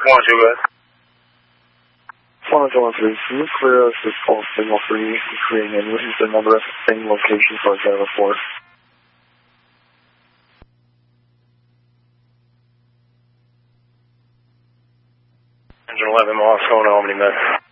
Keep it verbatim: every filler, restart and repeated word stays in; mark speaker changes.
Speaker 1: One, two, guys.
Speaker 2: one oh one three, can you clear us this false signal for you, creating and what is the number of same location for Java four?
Speaker 1: Engine eleven, Moscow, Albany, Med.